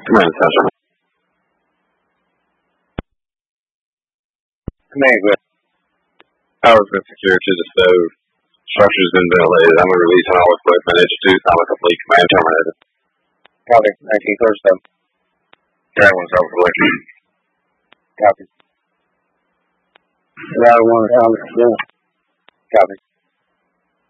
Command center. Command, go ahead. Power's been secured to the stove. Structure's been ventilated. I'm releasing all equipment. H2 is not complete. Command terminated. Copy. 19th stone. That one's overlooking. Copy. Route 1, Copy.